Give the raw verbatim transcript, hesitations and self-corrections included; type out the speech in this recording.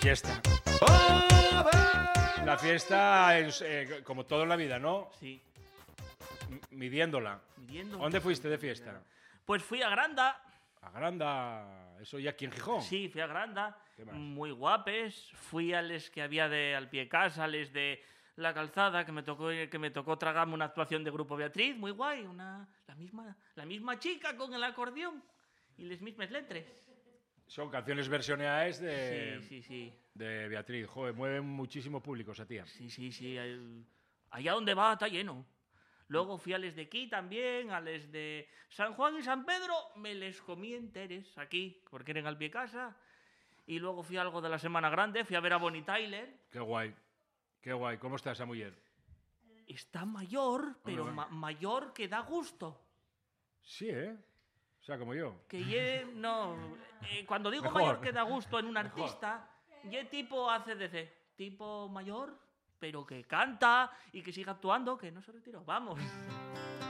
Fiesta. La fiesta es eh, como todo en la vida, ¿no? Sí. M midiéndola. Midiendo. ¿Dónde fuiste de fiesta? Pues fui a Granda. A Granda. ¿Eso ya aquí en Gijón? Sí, fui a Granda. ¿Qué más? Muy guapes. Fui a les que había de al pie casa, les de la calzada, que me tocó que me tocó tragarme una actuación de Grupo Beatriz, muy guay, una la misma la misma chica con el acordeón y les mismas letras. Son canciones versioneadas de, Sí, sí, sí. de Beatriz. Joder, mueven muchísimo público esa tía. Sí, sí, sí. el- Allá donde va está lleno. Luego fui a les de aquí también, a les de San Juan y San Pedro, me les comí enteres aquí, porque eran al pie casa. Y luego fui a algo de la Semana Grande, fui a ver a Bonnie Tyler. Qué guay. Qué guay. ¿Cómo está esa mujer? Está mayor, pero Hombre, ma- mayor que da gusto. Sí, ¿eh? O sea, como yo. Que ye, no, eh, cuando digo Mejor. mayor que da gusto en un Mejor. artista, ye tipo A C D C, tipo mayor, pero que canta y que siga actuando, que no se retiró. Vamos.